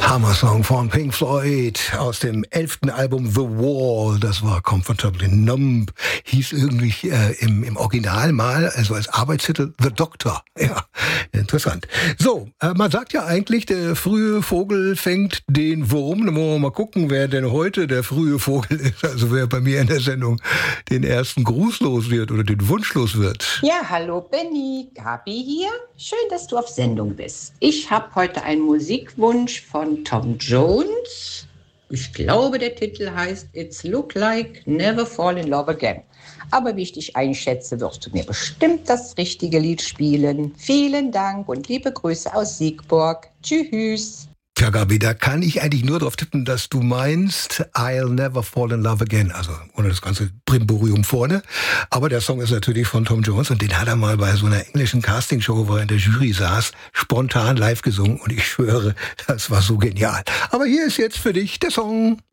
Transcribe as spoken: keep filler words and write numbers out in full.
Hammer-Song von Pink Floyd aus dem elften Album The Wall. Das war Comfortably Numb. Hieß irgendwie äh, im, im Original mal, also als Arbeitstitel, The Doctor. Ja, interessant. So, äh, man sagt ja eigentlich, der frühe Vogel fängt den Wurm. Dann wollen wir mal gucken, wer denn heute der frühe Vogel ist. Also wer bei mir in der Sendung den ersten Gruß los wird oder den Wunsch los wird. Ja, hallo Benny, Gabi hier. Schön, dass du auf Sendung bist. Ich habe heute einen Musikwunsch von Tom Jones. Ich glaube, der Titel heißt It's Look Like Never Fall in Love Again. Aber wie ich dich einschätze, wirst du mir bestimmt das richtige Lied spielen. Vielen Dank und liebe Grüße aus Siegburg. Tschüss. Tja, Gabi, da kann ich eigentlich nur drauf tippen, dass du meinst I'll Never Fall in Love Again, also ohne das ganze Brimborium vorne. Aber der Song ist natürlich von Tom Jones und den hat er mal bei so einer englischen Castingshow, wo er in der Jury saß, spontan live gesungen und ich schwöre, das war so genial. Aber hier ist jetzt für dich der Song.